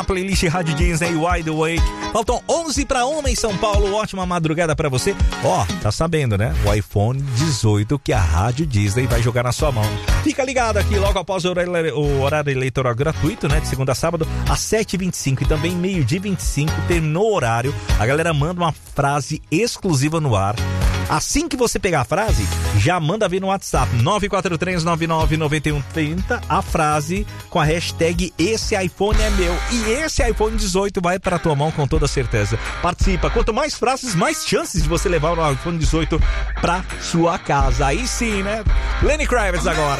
A playlist Rádio Disney Wide Awake. Faltam 11 para 1 em São Paulo. Ótima madrugada para você. Tá sabendo, né? O iPhone 18 que a Rádio Disney vai jogar na sua mão. Fica ligado aqui logo após o horário eleitoral gratuito, né? De segunda a sábado, às 7h25 e também meio-dia 25. Terminou o horário. A galera manda uma frase exclusiva no ar. Assim que você pegar a frase, já manda vir no WhatsApp 943999130 a frase com a hashtag esse iPhone é meu. E esse iPhone 18 vai para tua mão com toda certeza. Participa. Quanto mais frases, mais chances de você levar o iPhone 18 para sua casa. Aí sim, né? Lenny Kravitz agora.